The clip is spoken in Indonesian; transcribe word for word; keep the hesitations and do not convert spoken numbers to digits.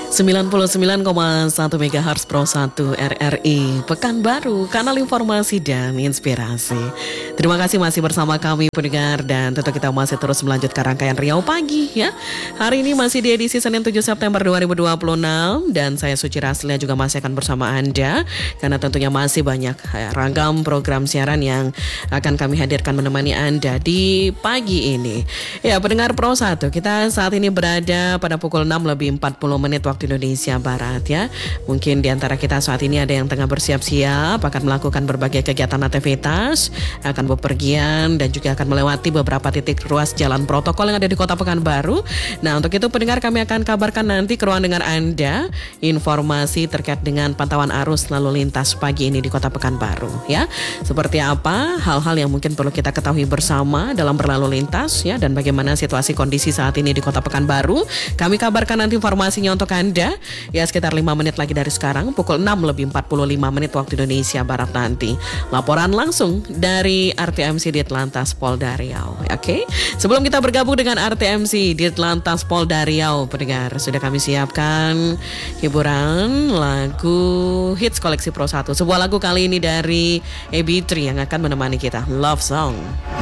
sembilan puluh sembilan koma satu megahertz Pro satu R R I Pekanbaru, kanal informasi dan inspirasi. Terima kasih masih bersama kami pendengar, dan tentu kita masih terus melanjutkan rangkaian Riau Pagi ya. Hari ini masih di edisi Senin tujuh September dua ribu dua puluh enam, dan saya Suci Raslia juga masih akan bersama Anda, karena tentunya masih banyak ya, ragam program siaran yang akan kami hadirkan menemani Anda di pagi ini. Ya, pendengar Pro satu, kita saat ini berada pada pukul enam lebih empat puluh menit waktu Indonesia Barat ya. Mungkin di antara kita saat ini ada yang tengah bersiap-siap akan melakukan berbagai kegiatan aktivitas, akan bepergian dan juga akan melewati beberapa titik ruas jalan protokol yang ada di Kota Pekanbaru. Nah, untuk itu pendengar, kami akan kabarkan nanti ke ruang dengar Anda informasi terkait dengan pantauan arus lalu lintas pagi ini di Kota Pekanbaru ya. Seperti apa hal-hal yang mungkin perlu kita ketahui bersama dalam berlalu lintas ya, dan bagaimana situasi kondisi saat ini di Kota Pekanbaru. Kami kabarkan nanti informasinya untuk Anda ya, sekitar lima menit lagi dari sekarang, pukul enam lebih empat puluh lima menit waktu Indonesia Barat nanti. Laporan langsung dari R T M C Ditlantas Polda Riau. Oke, okay? Sebelum kita bergabung dengan R T M C Ditlantas Polda Riau, pendengar, sudah kami siapkan hiburan lagu hits koleksi Pro satu. Sebuah lagu kali ini dari A B tiga yang akan menemani kita, Love Song.